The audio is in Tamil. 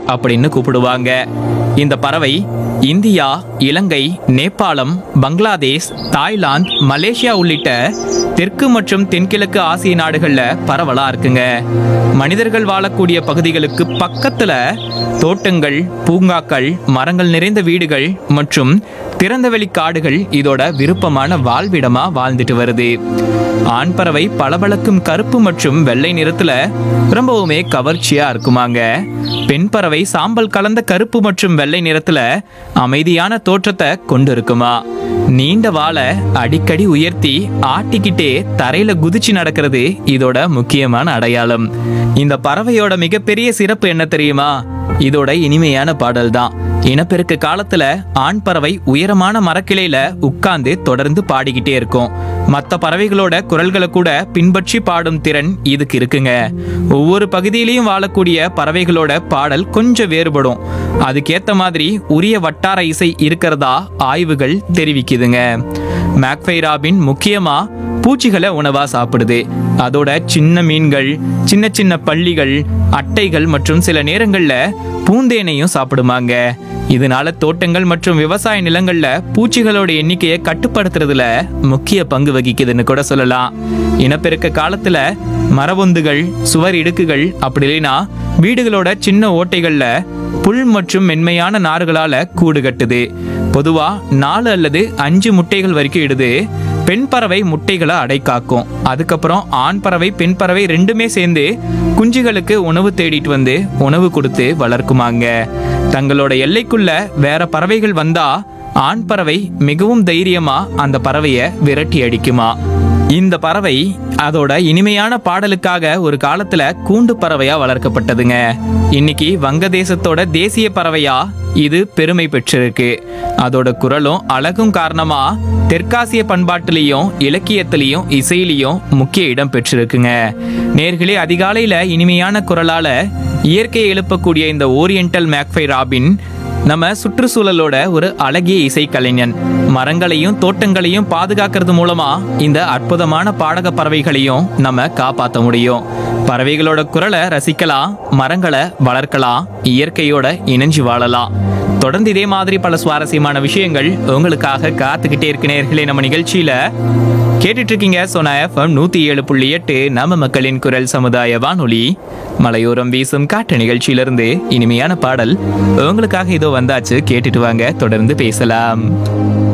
அப்படின்னு கூப்பிடுவாங்க. இந்த பறவை இந்தியா, இலங்கை, நேபாளம், பங்களாதேஷ், தாய்லாந்து, மலேசியா உள்ளிட்ட தெற்கு மற்றும் தென்கிழக்கு ஆசிய நாடுகள்ல பரவலா இருக்குங்க. மனிதர்கள் வாழக்கூடிய பகுதிகளுக்கு பக்கத்துல தோட்டங்கள், பூங்காக்கள், மரங்கள் நிறைந்த வீடுகள் மற்றும் திறந்தவெளி காடுகள் இதோட விருப்பமான வாழ்விடமா வாழ்ந்துட்டு வருது. ஆண் பறவை பளபளக்கும் கருப்பு மற்றும் வெள்ளை நிறத்துல ரொம்பவுமே கவர்ச்சியா இருக்குமாங்க. பெண் பறவை சாம்பல் கலந்த கருப்பு மற்றும் வெள்ளை நிறத்துல அமைதியான தோற்றத்தை கொண்டு இருக்குமா. நீண்ட வாலை அடிக்கடி உயர்த்தி ஆட்டிக்கிட்டே தரையில குதிச்சு நடக்கிறது இதோட முக்கியமான அடையாளம். இந்த பறவையோட மிகப்பெரிய சிறப்பு என்ன தெரியுமா? இதோட இனிமையான பாடல் தான். இனப்பெருக்க காலத்துல ஆண் பறவை உயரமான மரக்கிளையில உட்கார்ந்து தொடர்ந்து பாடிக்கிட்டே இருக்கும். மற்ற பறவைகளோட குரல்களை கூட பின்பற்றி பாடும் திறன் இதுக்கு இருக்குங்க. ஒவ்வொரு பகுதியிலையும் வாழக்கூடிய பறவைகளோட பாடல் கொஞ்சம் வேறுபடும். அதுக்கேத்த மாதிரி உரிய வட்டார இசை இருக்கிறதா ஆய்வுகள் தெரிவிக்குதுங்க. மேக்பை ராபின் முக்கியமா பூச்சிகளை உணவா சாப்பிடுது. அதோட சின்ன மீன்கள், சின்ன சின்ன பள்ளிகள், அட்டைகள் மற்றும் சில நேரங்கள்ல பூந்தேனையும் சாப்பிடுமாங்க. இதனால தோட்டங்கள் மற்றும் விவசாய நிலங்கள்ல பூச்சிகளோட எண்ணிக்கையை கட்டுப்படுத்துறதுல முக்கிய பங்கு வகிக்குதுன்னு கூட சொல்லலாம். இனப்பெருக்க காலத்துல மரபொந்துகள், சுவர் இடுக்குகள், அப்படி இல்லைன்னா வீடுகளோட சின்ன ஓட்டைகள்ல புல் மற்றும் மென்மையான நார்களால கூடு கட்டுது. பொதுவா 4 அல்லது 5 முட்டைகள் வரைக்கும் இடுது. பெண் பறவை முட்டைகளை அடைக்காக்கும். அதுக்கப்புறம் ஆண் பறவை, பெண் பறவை ரெண்டுமே சேர்ந்து குஞ்சுகளுக்கு உணவு தேடிட்டு வந்து உணவு கொடுத்து வளர்க்குமாங்க. தங்களோட எல்லைக்குள்ள வேற பறவைகள் வந்தா ஆண் பறவை மிகவும் தைரியமா அந்த பறவையை விரட்டி அடிக்குமா. இந்த பறவை அதோட இனிமையான பாடலுக்காக ஒரு காலத்துல கூண்டு பறவையா வளர்க்கப்பட்டதுங்க. இன்னைக்கு வங்கதேசத்தோட தேசிய பறவையா இது பெருமை பெற்றிருக்கு. அதோட குரலும் அழகும் காரணமா தெற்காசிய பண்பாட்டிலையும் இலக்கியத்திலையும் இசையிலையும் முக்கிய இடம் பெற்றிருக்குங்க. நேர்களே, அதிகாலையில இனிமையான குரலால இயற்கையை எழுப்பக்கூடிய இந்த ஓரியண்டல் மேக்பை ராபின் நம்ம சுற்றுச்சூழலோட ஒரு அழகிய இசை கலைஞன். மரங்களையும் தோட்டங்களையும் பாதுகாக்கிறது மூலமா இந்த அற்புதமான பாடக பறவைகளையும் நம்ம காப்பாற்ற முடியும். பறவைகளோட குரலை ரசிக்கலாம், மரங்களை வளர்க்கலாம், இயற்கையோட இணைஞ்சு வாழலாம். தொடர்ந்து இதே மாதிரி பல சுவாரஸ்யமான விஷயங்கள் உங்களுக்காக காத்துக்கிட்டே இருக்கு நேர்களே. நம்ம நிகழ்ச்சியில கேட்டுட்டு இருக்கீங்க சோனா FM 107.8 நம்ம மக்களின் குரல் சமுதாய வானொலி. மலையோரம் வீசும் காற்று நிகழ்ச்சியிலிருந்து இனிமையான பாடல் உங்களுக்காக இதோ வந்தாச்சு. கேட்டுட்டு வாங்க, தொடர்ந்து பேசலாம்.